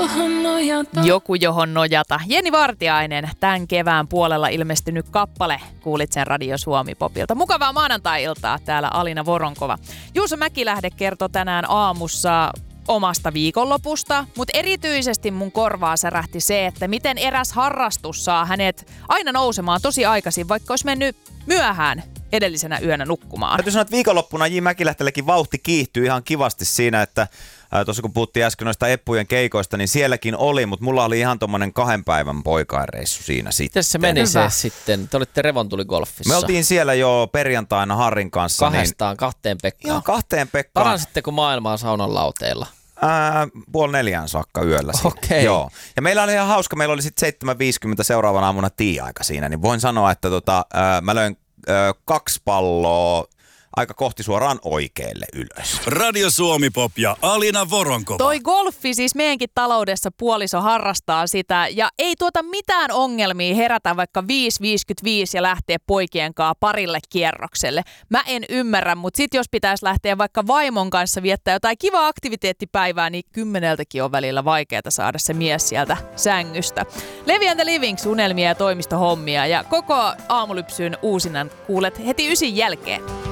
johon nojata. Joku, johon nojata. Jenni Vartiainen, tämän kevään puolella ilmestynyt kappale. Kuulit sen Radio Suomi Popilta. Mukavaa maanantai-iltaa täällä Alina Voronkova. Juuso Mäkilähde kertoi tänään aamussa omasta viikonlopusta, mutta erityisesti mun korvaa särähti se, että miten eräs harrastus saa hänet aina nousemaan tosi aikaisin, vaikka olisi mennyt myöhään edellisenä yönä nukkumaan. Täytyy sanoa, että viikonloppuna J. Mäkilähteellekin vauhti kiihtyy ihan kivasti siinä, että tuossa kun puhuttiin äsken noista Eppujen keikoista, niin sielläkin oli, mutta mulla oli ihan tommonen 2 päivän poikainreissu siinä sitten. Miten se meni se sitten? Te olitte Revontuligolfissa. Me oltiin siellä jo perjantaina Harrin kanssa. 2 Pekkaan. Joo, 2 Pekkaan. Paransitteko maailmaa saunan lauteilla? 3:30 saakka yöllä siinä. Okei. Joo. Ja meillä oli ihan hauska, meillä oli sitten 7:50 seuraavana aamuna tea-aika siinä, niin voin sanoa, että mä löin 2 palloa aika kohti suoraan oikealle ylös. Radio Suomi Pop ja Alina Voronkova. Toi golfi siis meidänkin taloudessa puoliso harrastaa sitä ja ei tuota mitään ongelmia herätä vaikka 5:55 ja lähteä poikien kanssa parille kierrokselle. Mä en ymmärrä, mutta sit jos pitäisi lähteä vaikka vaimon kanssa viettää jotain kivaa aktiviteettipäivää, niin 10:00 on välillä vaikeaa saada se mies sieltä sängystä. Levi and the Livings, unelmia ja toimistohommia ja koko aamulypsyn uusinnan kuulet heti 9 jälkeen.